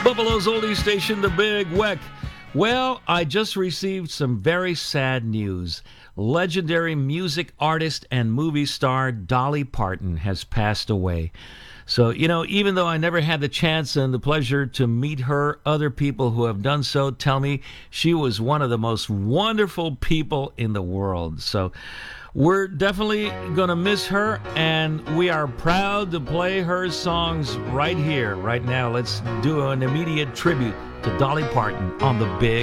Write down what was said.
Buffalo's oldie station, The Big Weck. Well, I just received some very sad news. Legendary music artist and movie star Dolly Parton has passed away. So, even though I never had the chance and the pleasure to meet her, other people who have done so tell me she was one of the most wonderful people in the world. So, we're definitely going to miss her, and we are proud to play her songs right here, right now. Let's do an immediate tribute to Dolly Parton on The Big